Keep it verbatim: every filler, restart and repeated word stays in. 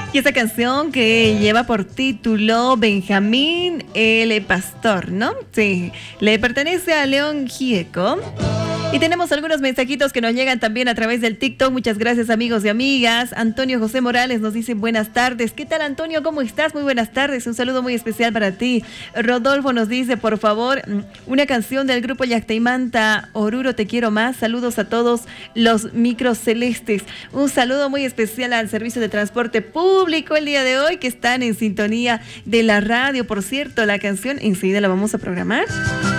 Y esta canción que lleva por título Benjamín el Pastor, ¿no? Sí, le pertenece a León Gieco. Y tenemos algunos mensajitos que nos llegan también a través del TikTok. Muchas gracias, amigos y amigas. Antonio José Morales nos dice buenas tardes. ¿Qué tal, Antonio? ¿Cómo estás? Muy buenas tardes. Un saludo muy especial para ti. Rodolfo nos dice, por favor, una canción del grupo Yactaimanta, Oruro, te quiero más. Saludos a todos los microcelestes. Un saludo muy especial al servicio de transporte público el día de hoy, que están en sintonía de la radio. Por cierto, la canción enseguida la vamos a programar.